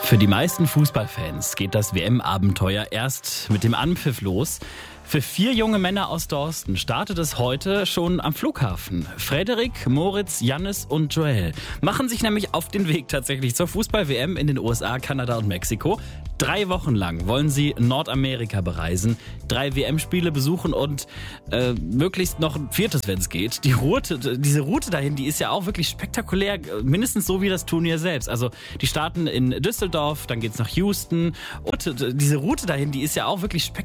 Für die meisten Fußballfans geht das WM-Abenteuer erst mit dem Anpfiff los. Für 4 junge Männer aus Dorsten startet es heute schon am Flughafen. Frederik, Moritz, Jannis und Joel machen sich nämlich auf den Weg tatsächlich zur Fußball-WM in den USA, Kanada und Mexiko. 3 Wochen lang wollen sie Nordamerika bereisen, 3 WM-Spiele besuchen und möglichst noch ein 4., wenn es geht. Diese Route dahin, die ist ja auch wirklich spektakulär, mindestens so wie das Turnier selbst. Also die starten in Düsseldorf, dann geht's nach Houston und diese Route dahin, die ist ja auch wirklich spektakulär.